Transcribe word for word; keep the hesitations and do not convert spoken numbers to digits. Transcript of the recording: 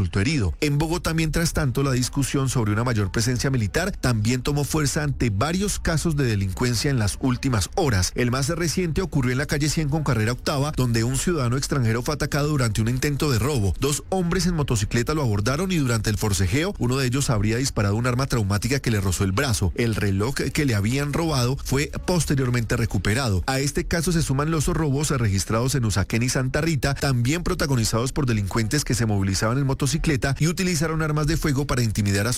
resultó herido. En Bogotá, mientras tanto, la discusión sobre una mayor presencia militar también tomó fuerza ante varios casos de delincuencia en las últimas horas. El más reciente ocurrió en la calle cien con carrera octava, donde un ciudadano extranjero fue atacado durante un intento de robo. Dos hombres en motocicleta lo abordaron y durante el forcejeo, uno de ellos habría disparado un arma traumática que le rozó el brazo. El reloj que le habían robado fue posteriormente recuperado. A este caso se suman los robos registrados en Usaquén y Santa Rita, también protagonizados por delincuentes que se movilizaban en motocicleta y utilizaron armas de fuego para intimidar a